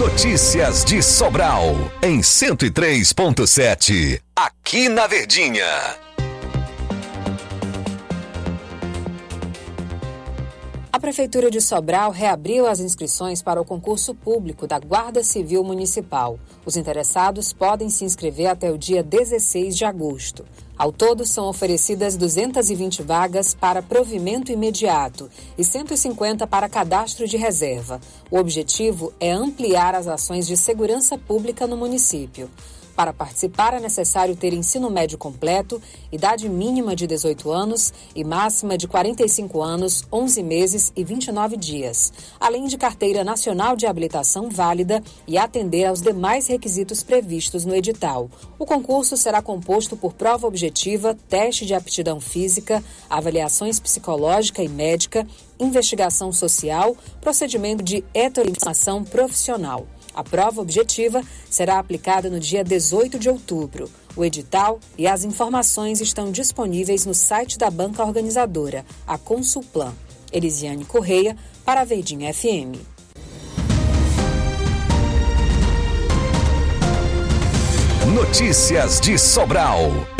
Notícias de Sobral, em 103.7, aqui na Verdinha. A Prefeitura de Sobral reabriu as inscrições para o concurso público da Guarda Civil Municipal. Os interessados podem se inscrever até o dia 16 de agosto. Ao todo, são oferecidas 220 vagas para provimento imediato e 150 para cadastro de reserva. O objetivo é ampliar as ações de segurança pública no município. Para participar, é necessário ter ensino médio completo, idade mínima de 18 anos e máxima de 45 anos, 11 meses e 29 dias, além de carteira nacional de habilitação válida e atender aos demais requisitos previstos no edital. O concurso será composto por prova objetiva, teste de aptidão física, avaliações psicológica e médica, investigação social, procedimento de heteroinformação profissional. A prova objetiva será aplicada no dia 18 de outubro. O edital e as informações estão disponíveis no site da banca organizadora, a Consulplan. Elisiane Correia, para a Verdinha FM. Notícias de Sobral.